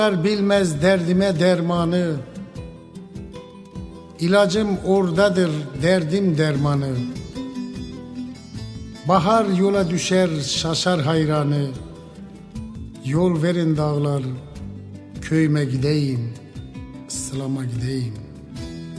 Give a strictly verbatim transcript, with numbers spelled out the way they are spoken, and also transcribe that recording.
Bilmez derdime dermanı, İlacım oradadır derdim dermanı. Bahar yola düşer şaşar hayranı, Yol verin dağlar, köyüme gideyim, Islam'a gideyim.